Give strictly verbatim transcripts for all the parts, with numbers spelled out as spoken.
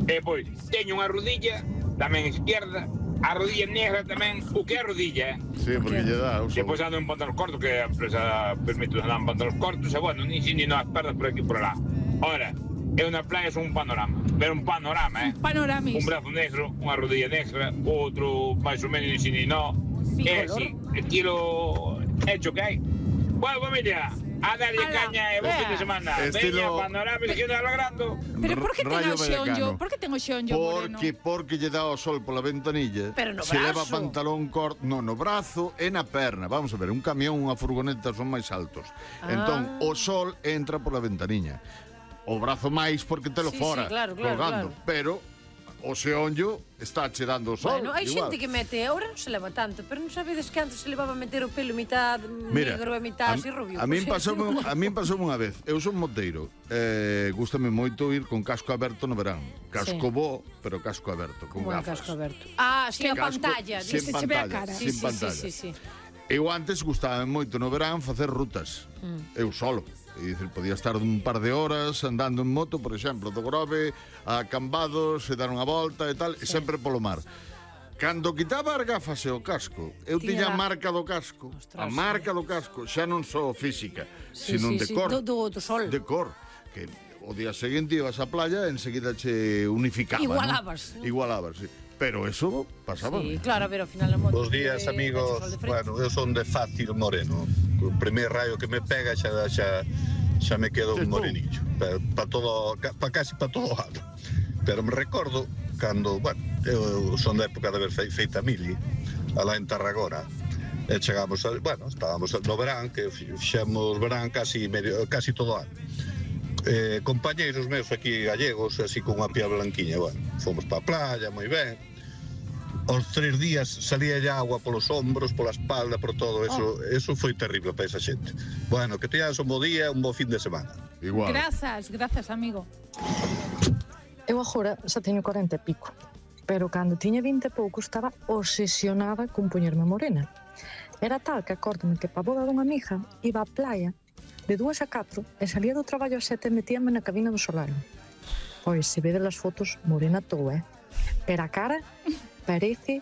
E pois, teño unha rodilla, tamén esquerda, a rodilla negra tamén, o que é a rodilla, eh? Sí, porque lle dá o sol. Depois ando en pantalón corto, que a empresa permite andar en pantalón cortos, e bueno, ni si ni no as pernas por aquí por lá. Ora, é unha playa, son un panorama, pero un panorama, eh? Panoramis. Un brazo negro, unha rodilla negra, outro máis ou menos ni si ni no. É así, estilo hecho que hai. Bueno, familia, a darlle caña e bo fin de semana. Veña, panorama, diciendo a logrando. Pero por que ten o xeonllo? Por que ten o xeonllo moreno? Porque, porque lle dá o sol pola ventanilla. Pero no se leva brazo. pantalón corto, no, no brazo e na perna. Vamos a ver, un camión, unha furgoneta son máis altos. Ah. Entón, o sol entra pola ventaniña. O brazo máis porque te lo Sí, fora, sí, claro, claro, colgando. claro. Pero o xeonllo está che dando o sol. Bueno, hai igual. xente que mete, agora non se leva tanto, pero non sabedes que antes se levaba a meter o pelo mitad Mira, negro e mitad a, así rubio. a min Pois é, pasoume, a min pasoume unha vez. Eu son moteiro. Eh, gústame moito ir con casco aberto no verán. Casco Sí. bo, pero casco aberto, con Como é gafas. casco aberto. Ah, sin a Casco pantalla, sin dice, pantalla, se ve a cara. sin Sí, sí, pantalla. sí, sí, sí. Eu antes gustaba moito no verán facer rutas. Mm. Eu solo. E dicir, podía estar un par de horas andando en moto, por exemplo, do Grove a Cambados, e dar unha volta e tal, e sempre polo mar. Cando quitaba as gafas e o casco, eu tiña a marca do casco, a marca do casco, xa non só física, Sí, sino sí, de sí, cor. do, do, do sol. De cor, que o día seguinte ibas á playa e enseguida che unificaba, Igualabas. ¿no? Igualabas, sí. Pero eso pasaba. Sí, claro, a ver, ao final a moto. Bos días, eh, amigos. sol de frente. Bueno, eu son de fácil moreno. O primer rayo que me pega xa xa xa me quedo un morenillo. Pa, pa todo, pa casi pa todo lado. Pero me recordo cando, bueno, eu son da época de haber fe, feita mili, alá en Tarragona. E chegamos, a, bueno, estábamos no verán, que fixemos verán casi medio, casi todo ano. Eh, compañeiros meus aquí gallegos, así con unha pía blanquiña, bueno, fomos pa playa, moi ben. Os tres días salía ya agua polos hombros, pola espalda, por todo eso. Oh. Eso foi terrible para esa xente. Bueno, que teñas un bo día, un bo fin de semana. Igual. Grazas, grazas, amigo. Eu agora xa teño corenta e pico, pero cando tiña vinte e pouco estaba obsesionada con poñerme morena. Era tal que acórdome que pa boda dunha amiga iba á playa de dúas a catro e salía do traballo a sete e metíame na cabina do solano. Pois, se vedes as fotos, morena todo, eh? Pero a cara parece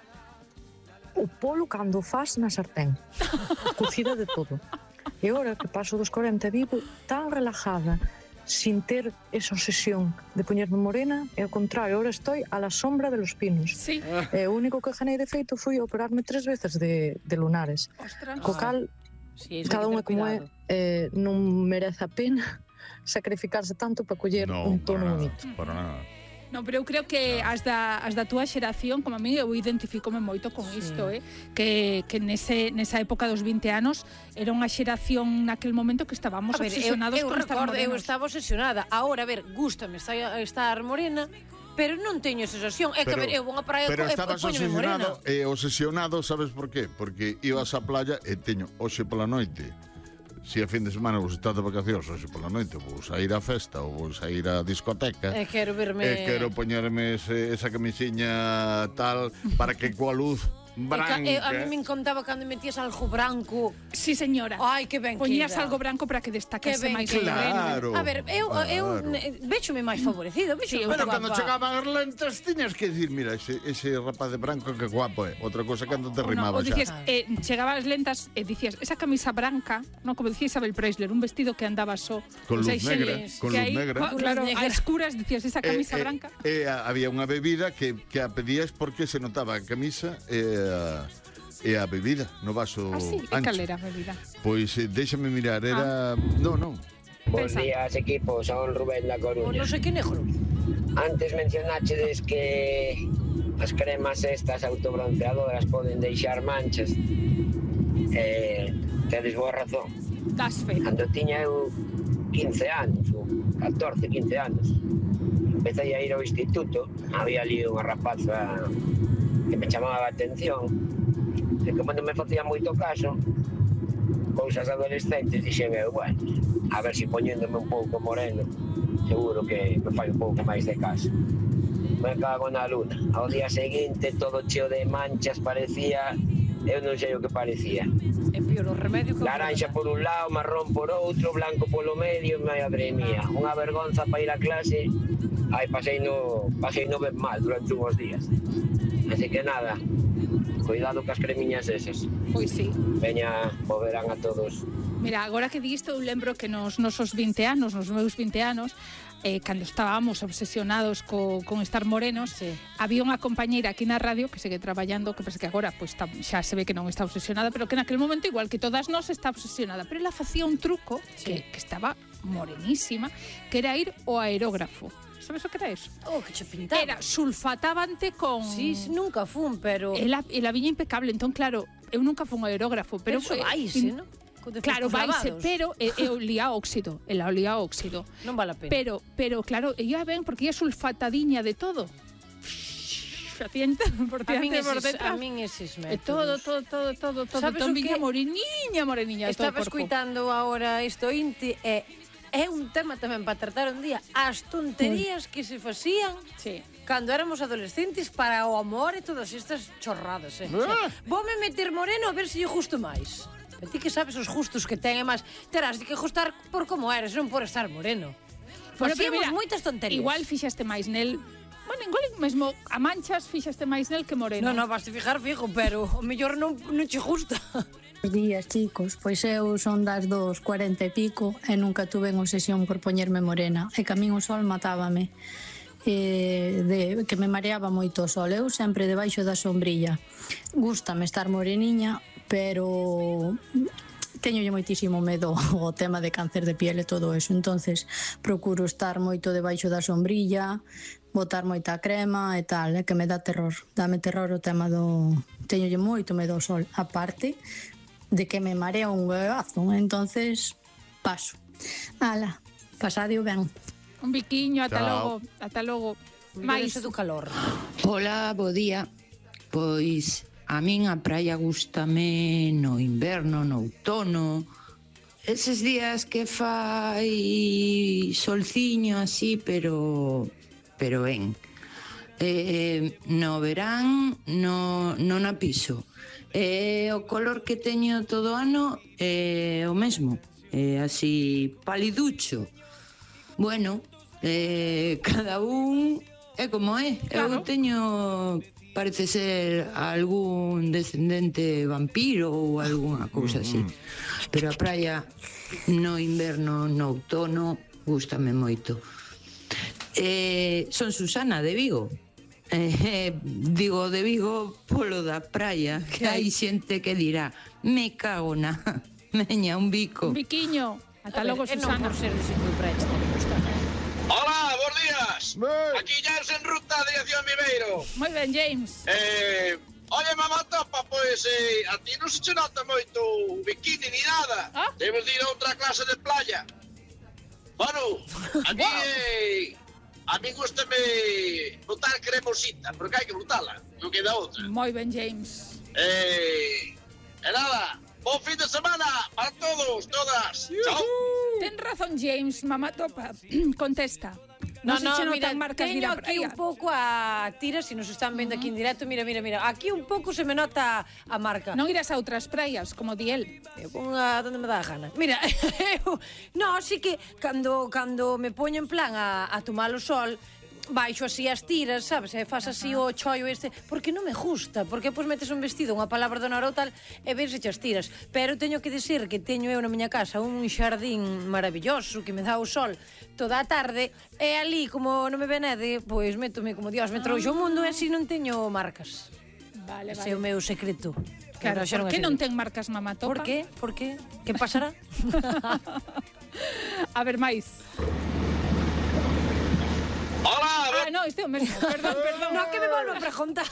o polo cando faz na sartén, cocida de todo. E agora que paso dos corenta vivo tan relajada, sin ter esa obsesión de poñerme morena, e ao contrario, agora estoy a la sombra de los pinos. Sí. E o único que ganei de feito foi operarme tres veces de, de lunares. Ostras. Co cal, sí, cada unha como é, eh, non merece a pena sacrificarse tanto para coller No, un tono para nada, bonito. para nada. Non, pero eu creo que as da, as da túa xeración, como a mí, eu identificome moito con isto, eh? que, que nese, nesa época dos vinte anos era unha xeración naquel momento que estábamos A ver, obsesionados eu, eu con estar recordo, eu morenos. estaba obsesionada. Ahora, a ver, gústame estar, estar morena, pero non teño esa obsesión. É que, a ver, eu vou a praia pero e estabas poñome morena. obsesionado, e obsesionado, sabes por qué? Porque ibas á playa e teño hoxe pola noite. Si a fin de semana vos estás de vacacións, hoxe pola noite vou sair á festa ou vou sair á discoteca. E quero verme... E quero poñerme ese, esa camisiña tal para que coa luz branca. E, a mí me encantaba cando metías algo branco. Sí, señora. Ai, que ben Poñías queda. algo branco para que Que destacase ben máis o queda. moreno. A ver, eu, eu Claro. véxome máis favorecido, véxome Sí, máis Pero cando guapa. chegaban as lentes tiñas que dicir, mira, ese, ese rapaz de branco que guapo é. Outra cosa cando te O no, rimaba o dicías, xa. eh, chegabas as lentas e dicías, esa camisa branca, no, como dicía Isabel Preisler, un vestido que andaba só. Con Os luz negra, aixeles, con que luz aí, negra. co- Claro, Luz a negra. escuras dicías, esa camisa Eh, eh, branca. eh, había unha bebida que, que a pedías porque se notaba a camisa e a, e a bebida no vaso Ah, sí, e ancho. cal era a bebida? Pois eh, déxame mirar, era... No, non. Bos Pensa. días, equipo, son Rubén da O Coruña. non sei que negro. Antes mencionáchedes que as cremas estas autobronceadoras poden deixar manchas. Eh, tedes boa razón. Das fe. Cando tiña eu quince anos, ou catorce, quince anos, empecé a ir ao instituto, había ali unha rapaza que me chamaba a atención, e como non me facía moito caso, cousas adolescentes, dixen eu, bueno, a ver se poñéndome un pouco moreno, seguro que me fai un pouco máis de caso. Me cago na luna. Ao día seguinte, todo cheo de manchas, parecía, eu non sei o que parecía. É pior o remedio que... Laranxa por un lado, marrón por outro, blanco polo medio, madre mía, unha vergonza para ir a clase, Aí pasei no, pasei no ben mal durante unhos días. Así que nada, cuidado cas cremiñas esas. Pois sí. Veña, bo verán a todos. Mira, agora que di isto, eu lembro que nos nosos vinte anos, nos meus vinte anos, eh, cando estábamos obsesionados co, con estar morenos, Sí. había unha compañeira aquí na radio que segue traballando, que pensa que agora pues, está, xa se ve que non está obsesionada, pero que naquele momento, igual que todas nós, está obsesionada. Pero ela facía un truco Sí. que, que estaba morenísima, que era ir ao aerógrafo. Sabes o que era eso? Oh, que che pintaba. Era sulfatábante con... Sí, sí, nunca fun, pero... Ela, ela viña impecable, entón claro, eu nunca fun ao aerógrafo, pero... Pero eso eh, vaise, in- non? Co- despois Claro, cos vaise, lavados. pero é, é olía óxido, ela olía óxido. Non vale a pena. Pero, pero claro, ia ben porque ia sulfatadiña de todo. Facía por a min diante, por eses, detrás. a min eses E métodos. todo, todo, todo, todo, todo. Sabes Entón o viña que? moreniña, moreniña de todo o Estaba corpo. escuitando agora isto inte e é un tema tamén para tratar un día as tonterías que se facían Sí. cando éramos adolescentes para o amor e todas estas chorradas, eh? O sea, voume meter moreno a ver se lle justo máis. Pero ti que sabes os justos que ten, e máis terás de que gustar por como eres, non por estar moreno. Bueno, pero Facíamos mira, moitas tonterías. Igual fixaste máis nel. Bueno, igual mesmo a manchas fixaste máis nel que moreno. Non, non, vas te fijar fijo, pero o mellor non, non che gusta. Buenos días, chicos. Pois eu son das dos cuarenta e pico e nunca tuve en obsesión por poñerme morena. E que a min o sol matábame. Eh, de, que me mareaba moito o sol. Eu sempre debaixo da sombrilla. Gústame estar moreniña, pero teñolle moitísimo medo ao tema de cáncer de piel e todo eso. Entonces procuro estar moito debaixo da sombrilla, botar moita crema e tal, é que me dá terror. Dame terror o tema do... Teñolle moito medo ao sol. Aparte de que me marea un bebazo, entonces paso. Ala, pasadio ben. Un biquiño, ata Chao. logo, ata logo. Mais Mais do calor. Hola, bo día. Pois a min a praia gústame no inverno, no outono. Eses días que fai solciño así, pero pero ben. Eh, no verán no, non a piso. Eh, o color que teño todo o ano é o mesmo. É así paliducho. Bueno, eh, cada un é como é. Claro. Eu teño, parece ser, algún descendente vampiro ou algunha cousa así. Pero a praia no inverno, no outono, gústame moito. Eh, son Susana de Vigo. Eh, digo de Vigo polo da praia, que hai xente que dirá, me cago na meña un bico. un biquiño. Ata logo, E non Susana. por ser de sitio de praia, te que gustar. Hola, bons días. Ben. Aquí Jans en ruta, dirección Viveiro. Moi ben, James. Eh, oye, mamá topa, pois eh, a ti non se che nota moito o bikini ni nada. Ah. Temos de ir a outra clase de playa. Bueno, a mí, eh, a mí gustame botar cremosita, porque hai que botala, non queda outra. Moi ben, James. Eh, e nada, bon fin de semana para todos, todas. Chao. Ten razón, James, mamá topa. Contesta. No, Non se no, che mira, notan marcas de ir teño á aquí praia. un pouco a tira, se nos están vendo aquí en directo, mira, mira, mira, aquí un pouco se me nota a marca. Non irás a outras praias, como di el. Eu vou a donde me dá a gana. Mira, eu, no, sí que cando, cando me poño en plan a, a tomar o sol, baixo así as tiras, sabes? E faz así o chollo este, porque non me gusta, porque pois metes un vestido, unha palabra do naro tal, e ves as tiras. Pero teño que dicir que teño eu na miña casa un xardín maravilloso que me dá o sol toda a tarde, e ali, como non me venede, pois métome como Dios me trouxe o mundo, e así non teño marcas. Vale, Ese é o vale. meu secreto. Claro, Ahora xa por que é non secreto. ten marcas, mamá topa? Por qué? Por qué? Que pasará? A ver, máis. Hola, Ah, no, este é o mesmo. Perdón, perdón. No, que me volvo a preguntar.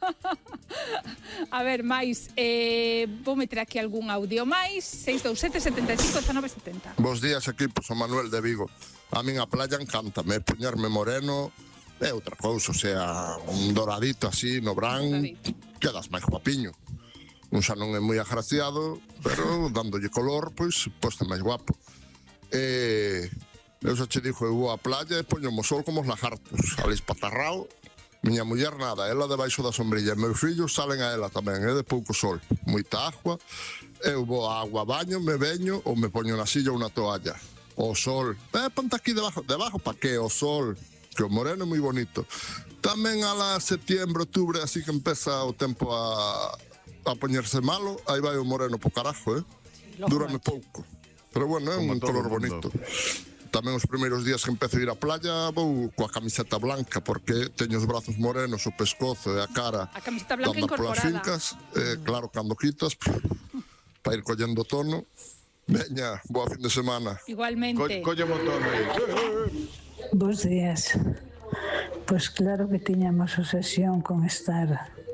A ver, máis. Eh, vou meter aquí algún audio máis. seis dous sete, sete cinco, uno nove sete cero. Bos días, equipo, son Manuel de Vigo. A min a playa encántame, poñerme moreno é outra cousa, o sea, un doradito así no bran, Doradito. quedas máis guapiño. Un xa non é moi agraciado, pero dándolle color, pois, pois máis guapo. E eu xa che dixo, eu vou á playa e poño o sol como os lagartos, ali espatarrao. Miña muller nada, ela debaixo da sombrilla, e meus fillos salen a ela tamén, é de pouco sol, moita agua. Eu vou á agua, baño, me veño ou me poño na silla ou na toalla. O sol, eh, ponte aquí debajo, debajo, pa que o sol? que o moreno é moi bonito. Tamén a la septiembre, octubre, así que empeza o tempo a, a poñerse malo, aí vai o moreno po carajo, eh? Dúrame pouco. Pero bueno, é un color bonito. Tamén os primeiros días que empezo a ir á playa vou coa camiseta blanca porque teño os brazos morenos, o pescozo e a cara a camiseta blanca incorporada. Fincas, eh, claro, cando quitas para ir collendo tono. Veña, boa fin de semana. Igualmente. Co collemos tono aí. Bos días. Pois claro que tiñamos obsesión con estar.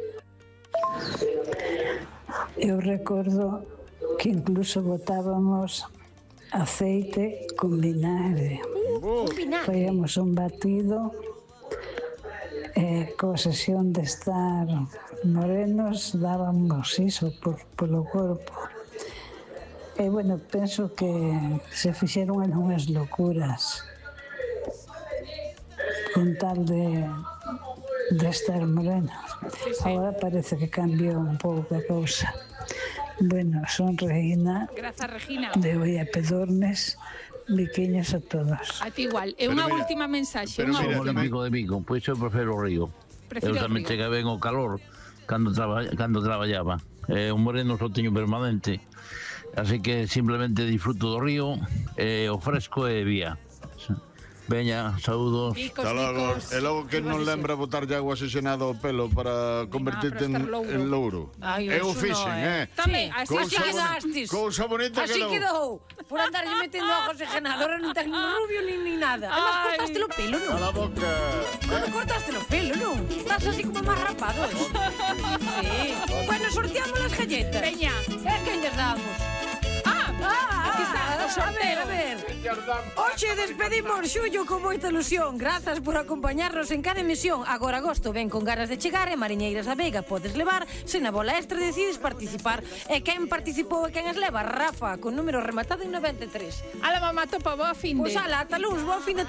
Eu recordo que incluso botábamos aceite con vinagre. Uh, vinagre. Fábamos un batido e coa sesión de estar morenos dábamos iso por, polo corpo. E bueno, penso que se fixeron algunhas locuras con tal de, de estar morenos. Sí, sí. Agora parece que cambiou un pouco a cousa. Bueno, son Regina. Grazas, Regina. De Oia Pedornes. Biquiños a todos. A ti igual. E unha última mensaxe. Pero mira, de Pico de Pico, pois eu prefiro o río. Prefiro eu tamén chega ben o calor cando, traba, cando traballaba. Eh, o moreno só teño permanente. Así que simplemente disfruto do río, eh, o fresco e vía. Veña, saúdos. Picos, Hasta logo. picos. E logo que non lembra botarlle agua oxigenada ao pelo para convertirte en, en louro. Ai, Eu eso fixen, no, eh? Tamén, así Así quedastes. Cousa bonita Así que logo. quedou. Por andarlle metendo agua oxigenada. Ahora non ten ni rubio ni, ni nada. Además, Ai. cortaste o pelo, non? A la boca. Cando cortaste o pelo, non? Estás así como máis rapado, eh? Sí. Bueno, sorteamos as galletas. Veña. E quen lles damos? Ah, Ah, aquí está, o a ver, sorteo. a ver. Hoxe despedimos xullo con moita ilusión. Grazas por acompañarnos en cada emisión. Agora agosto ven con ganas de chegar e mariñeiras a Vega podes levar. Se na bola extra decides participar. E quen participou e quen as leva? Rafa, con número rematado en noventa e tres. Ala, mamá, topa, boa fin de. Pois ala, ata luns, boa fin de